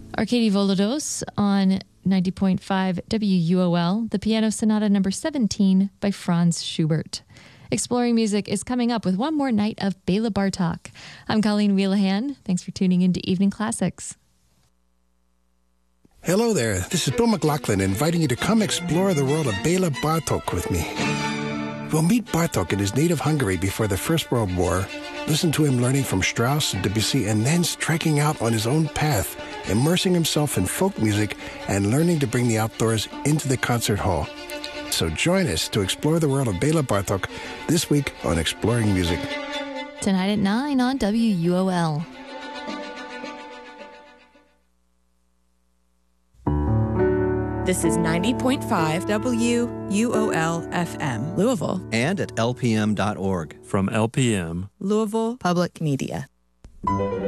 Arkady Volodos on 90.5 WUOL, the Piano Sonata number 17 by Franz Schubert. Exploring Music is coming up with one more night of Bela Bartok. I'm Colleen Wheelahan. Thanks for tuning in to Evening Classics. Hello there. This is Bill McLaughlin inviting you to come explore the world of Bela Bartok with me. We'll meet Bartok in his native Hungary before the First World War, listen to him learning from Strauss and Debussy, and then striking out on his own path, immersing himself in folk music and learning to bring the outdoors into the concert hall. So join us to explore the world of Bela Bartok this week on Exploring Music. Tonight at 9 on WUOL. This is 90.5 WUOL FM, Louisville. And at lpm.org. From LPM, Louisville Public Media.